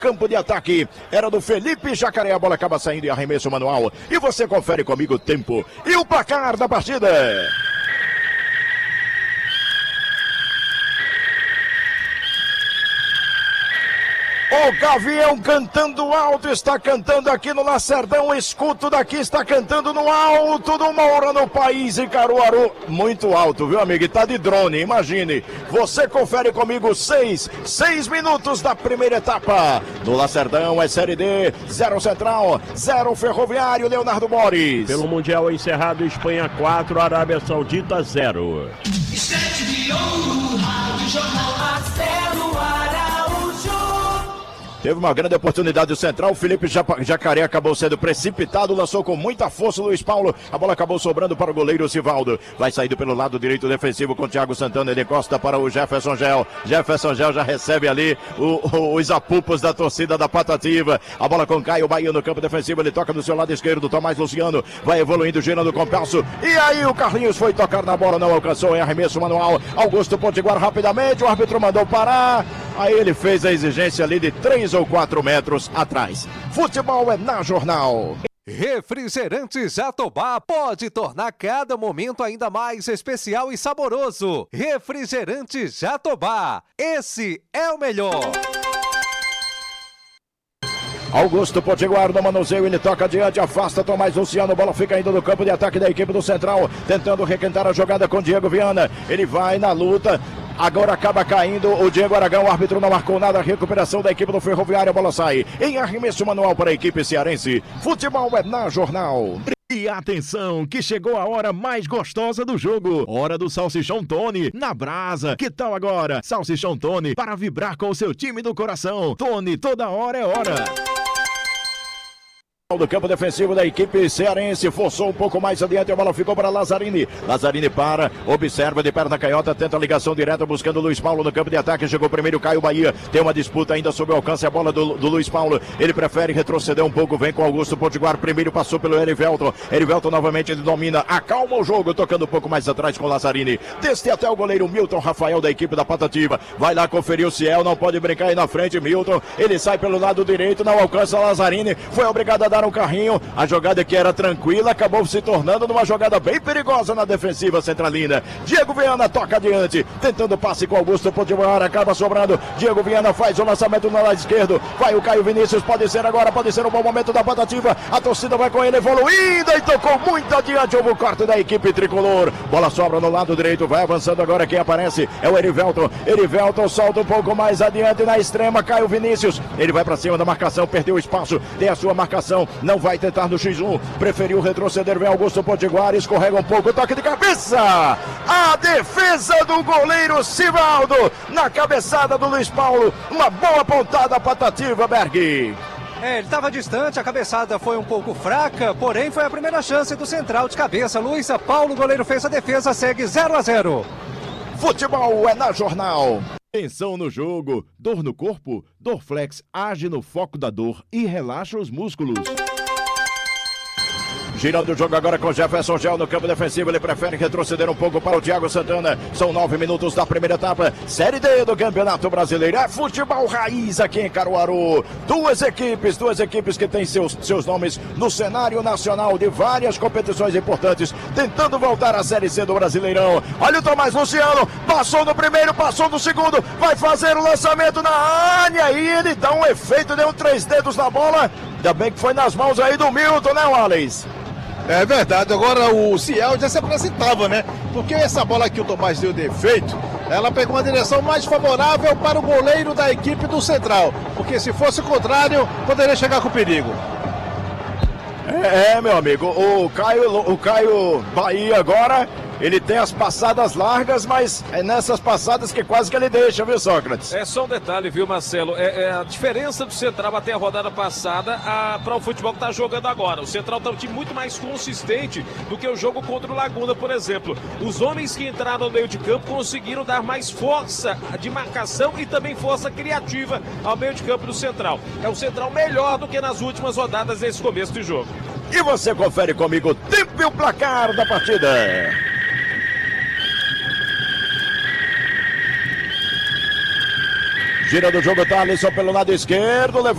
Campo de ataque era do Felipe Jacaré, a bola acaba saindo em arremesso manual. E você confere comigo o tempo e o placar da partida. O Gavião cantando alto, está cantando aqui no Lacerdão, o escuto daqui está cantando no alto do Moura, no País, em Caruaru. Muito alto, viu, amigo? E tá de drone, imagine. Você confere comigo 6 minutos da primeira etapa. No Lacerdão é Série D, 0 Central, 0 Ferroviário, Leonardo Mores. Pelo Mundial encerrado, Espanha 4, Arábia Saudita 0. Estante de ouro, Rádio Jornal Marcelo Araújo. Teve uma grande oportunidade do Central, o Felipe Jacaré acabou sendo precipitado, lançou com muita força o Luiz Paulo, a bola acabou sobrando para o goleiro Sivaldo, vai sair pelo lado direito defensivo com o Thiago Santana, ele encosta para o Jefferson Gel já recebe ali os apupos da torcida da Patativa, a bola com Caio Bahia no campo defensivo, ele toca do seu lado esquerdo, Tomás Luciano, vai evoluindo, girando com o passo, e aí o Carlinhos foi tocar na bola, não alcançou, em arremesso manual, Augusto Potiguar rapidamente, o árbitro mandou parar, aí ele fez a exigência ali de 3 ou 4 metros atrás. Futebol é na Jornal. Refrigerante Jatobá pode tornar cada momento ainda mais especial e saboroso. Refrigerante Jatobá, esse é o melhor. Augusto Potiguar no manuseio, ele toca adiante, afasta Tomás Luciano, bola fica indo no campo de ataque da equipe do Central, tentando requentar a jogada com Diego Viana, ele vai na luta, agora acaba caindo o Diego Aragão, o árbitro não marcou nada, a recuperação da equipe do Ferroviário, a bola sai em arremesso manual para a equipe cearense. Futebol é na Jornal. E atenção, que chegou a hora mais gostosa do jogo. Hora do Salsichão Tony, na brasa. Que tal agora? Salsichão Tony, para vibrar com o seu time do coração. Tony, toda hora é hora. Do campo defensivo da equipe cearense, forçou um pouco mais adiante, a bola ficou para Lazzarini para, observa de perna canhota, tenta a ligação direta buscando o Luiz Paulo no campo de ataque, chegou primeiro Caio Bahia, tem uma disputa ainda sob o alcance, a bola do Luiz Paulo, ele prefere retroceder um pouco, vem com Augusto Potiguar, primeiro passou pelo Erivelton novamente ele domina, acalma o jogo, tocando um pouco mais atrás com Lazzarini, desce até o goleiro Milton Rafael da equipe da Patativa, vai lá conferir o Ciel, não pode brincar aí na frente, Milton, ele sai pelo lado direito, não alcança Lazzarini, foi obrigado a dar um carrinho, a jogada que era tranquila acabou se tornando numa jogada bem perigosa na defensiva centralina. Diego Viana toca adiante, tentando passe com Augusto Potiguar, acaba sobrando, Diego Viana faz o lançamento no lado esquerdo, vai o Caio Vinícius, pode ser agora, pode ser um bom momento da Patativa, a torcida vai com ele evoluindo e tocou muito adiante, houve o corte da equipe tricolor, bola sobra no lado direito, vai avançando agora, quem aparece é o Erivelton solta um pouco mais adiante na extrema, Caio Vinícius, ele vai pra cima da marcação, perdeu o espaço, tem a sua marcação, não vai tentar no X1, preferiu retroceder, vem Augusto Potiguar, escorrega um pouco, toque de cabeça, a defesa do goleiro Sivaldo, na cabeçada do Luiz Paulo, uma boa pontada Patativa, Berg. Ele estava distante, a cabeçada foi um pouco fraca, porém foi a primeira chance do Central de cabeça, Luiz Paulo, o goleiro fez a defesa, segue 0-0. Futebol é na Jornal. Tensão no jogo, dor no corpo, Dorflex age no foco da dor e relaxa os músculos. Girando o jogo agora com Jefferson Gel no campo defensivo, ele prefere retroceder um pouco para o Thiago Santana, são 9 minutos da primeira etapa, Série D do Campeonato Brasileiro, é futebol raiz aqui em Caruaru, duas equipes que têm seus nomes no cenário nacional de várias competições importantes, tentando voltar à Série C do Brasileirão, olha o Tomás Luciano, passou no primeiro, passou no segundo, vai fazer o lançamento na área, e ele dá um efeito, deu 3 dedos na bola, ainda bem que foi nas mãos aí do Milton, né, Wallace? É verdade, agora o Ciel já se apresentava, né? Porque essa bola que o Tomás deu defeito, ela pegou uma direção mais favorável para o goleiro da equipe do Central. Porque se fosse o contrário, poderia chegar com perigo. Meu amigo, o Caio Bahia agora, ele tem as passadas largas, mas é nessas passadas que quase que ele deixa, viu, Sócrates? É só um detalhe, viu, Marcelo? É a diferença do Central até a rodada passada para o futebol que está jogando agora. O Central está um time muito mais consistente do que o jogo contra o Laguna, por exemplo. Os homens que entraram no meio de campo conseguiram dar mais força de marcação e também força criativa ao meio de campo do Central. É o Central melhor do que nas últimas rodadas desse começo de jogo. E você confere comigo o tempo e o placar da partida. Gira do jogo, Thalisson pelo lado esquerdo, levou